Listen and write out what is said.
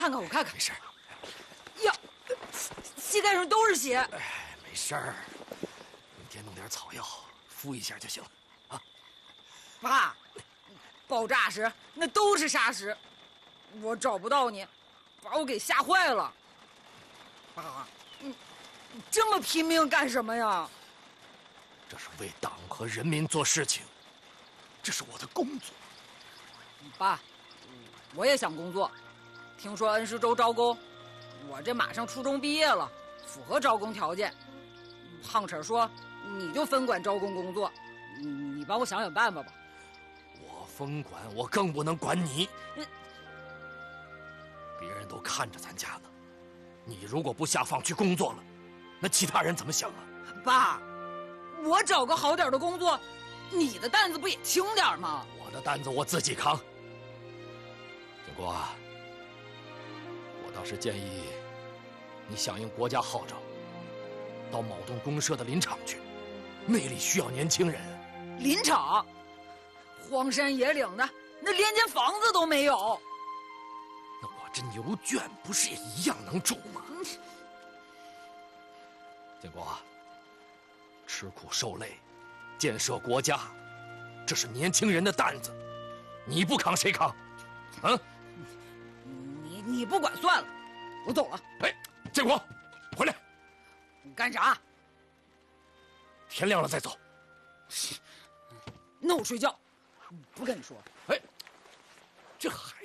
看看我看看， 没事。 呀，膝盖上都是血。 哎，没事儿，明天弄点草药敷一下就行了啊。 爸，爆炸时那都是沙石，我找不到你，把我给吓坏了。爸，你这么拼命干什么呀？ 这是为党和人民做事情，这是我的工作。 爸，我也想工作。听说恩施州招工，我这马上初中毕业了，符合招工条件。胖婶说你就分管招工工作，你帮我想想办法吧。 我分管，我更不能管你。别人都看着咱家呢，你如果不下放去工作了，那其他人怎么想啊？ 爸，我找个好点的工作，你的担子不也轻点吗？ 我的担子我自己扛。经国啊，我倒是建议你响应国家号召，到某栋公社的林场去，那里需要年轻人。 林场，荒山野岭的，那连间房子都没有。 那我这牛圈不是也一样能住吗？建国，吃苦受累，建设国家，这是年轻人的担子，你不扛谁扛？啊？ 你不管算了，我走了。 哎，建国，回来！ 你干啥？ 天亮了再走。 那我睡觉，不跟你说。 哎，这孩